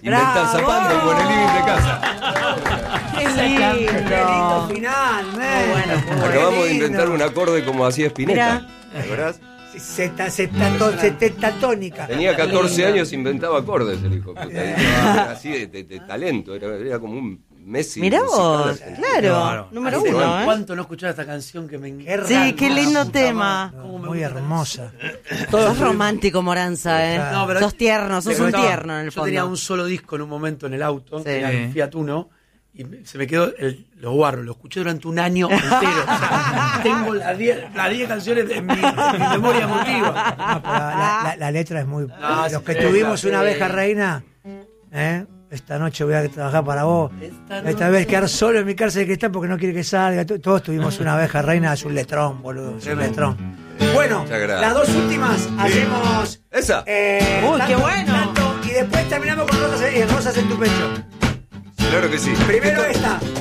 Inventar zapando como en el living de casa. ¡Qué lindo final, man! Acabamos de inventar un acorde como hacía Spinetta. Mirá. ¿Te acordás? Tónica. Tenía 14 años, inventaba acordes el hijo. Era así de talento, era como un Messi. Mirá vos, musical. claro, número uno, ¿eh? ¿Cuánto no escuchaba esta canción que me encanta? Sí, qué lindo tema. Muy hermosa. Sos romántico, Moranza, ¿eh? No, pero sos tierno, sos un tierno en el Yo fondo. tenía un solo disco en un momento en el auto, Sí. que era el Fiat Uno, y se me quedó los guarros, lo escuché durante un año entero. O sea, tengo las 10 canciones en mi memoria emotiva. No, pero la letra es muy... No, Los que sí, tuvimos sí. una abeja reina, esta noche voy a trabajar para vos. Esta vez quedar solo en mi cárcel que está porque no quiere que salga. Todos tuvimos una abeja reina, es un letrón, boludo. Es un letrón. Bueno, las dos últimas hacemos... Esa. Uy, qué bueno. Y después terminamos con rosas en tu pecho. Claro que sí. Primero esta.